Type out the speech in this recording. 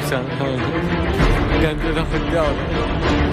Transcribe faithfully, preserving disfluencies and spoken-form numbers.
伤害，感觉到很掉了。